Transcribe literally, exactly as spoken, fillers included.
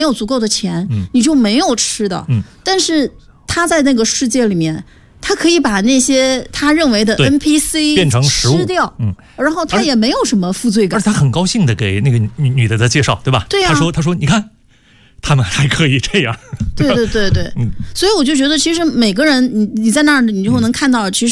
有足够的钱， 嗯、 你就没有吃的。 嗯、 但是他在那个世界里面，他可以把那些他认为的 N P C 变成食物吃掉， 嗯， 然后他也没有什么负罪感， 而且他很高兴的给那个女女的在介绍，对吧？ 对呀、 啊，他说他说你看。他们还可以这样， 对对对对， 嗯， 所以我就觉得，其实每个人，你你在那儿，你就能看到，其实。